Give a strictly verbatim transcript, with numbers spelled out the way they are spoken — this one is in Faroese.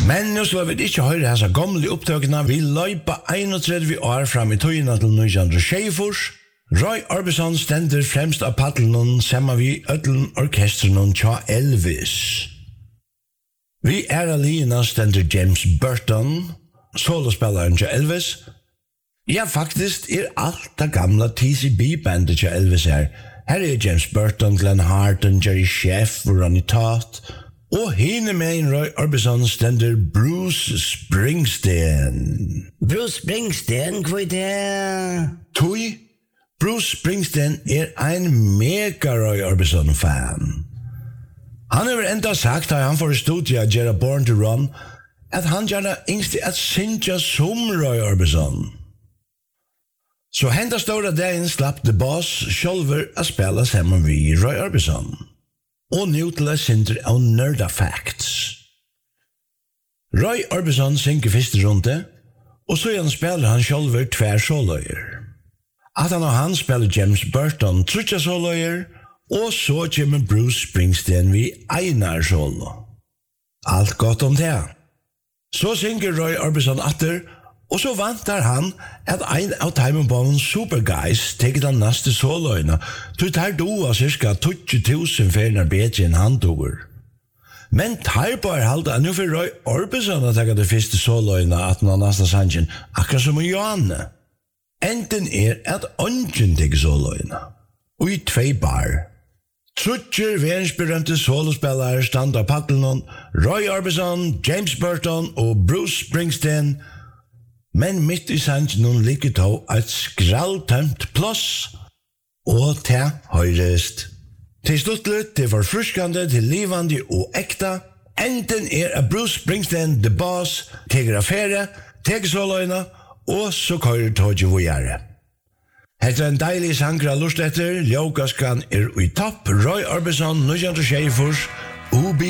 Men nu skal vi ikke høre hans gamle opptøkene. Vi løyper einogtredve år fram i tøyene til nitjan tjuefors. Roy Orbison stender fremst av paddelen sammen vi ødelen orkestren tja Elvis. Vi er alene stender James Burton, solospilleren tja Elvis. Ja, faktisk er alt det gamle T C B-bandet tja Elvis her. Her er James Burton, Glenn Harton, Jerry Sheff, Ronnie Todd. Og henne med en Roy Orbison stender Bruce Springsteen. Bruce Springsteen, hva er det? Tui, Bruce Springsteen er en mega Roy Orbison-fan. Han har enda sagt da han får studiet Gera Born to Run at han gjerne yngste at synja som Roy Orbison. Så henda stora dagen slapp The Boss sjálfur a spela saman vi Roy Orbison. Og nu til a sinter av Nerda Facts. Roy Orbison synker fyrste runde, og så igjen spiller han sjálfur tvær soløyer. At han og han spiller James Burton trutja soløyer, og så kommer Bruce Springsteen vi einar solo. Alt godt om det. Så synker Roy Orbison atter, og så vantar han at ein av timebomben Superguys teker den neste soløyna, så tar doa cirka tjuetusen tusen ferner bedre enn han doer. Men tar bare halda nu for Roy Orbison at teka det første soløyna at den neste sangen, akkurat som Johanne. Enten er at ungen teker soløyna, og i tvei bar. Trutcher verdensberømte solospillere stand av paddelen, Roy Orbison, James Burton og Bruce Springsteen. Men mitt i sangen ligger då et skralltømt plass, og til høyrest. Til sluttlet, til forfruskande, til livande og ekta, enten er at Bruce Springsteen, The Boss, teger affære, teger soløyna, og så kører tåget vågjere. Etter en deilig sanger av lust etter, Ljókaskan er i topp, Roy Orbison, nitjan tjuefors, U B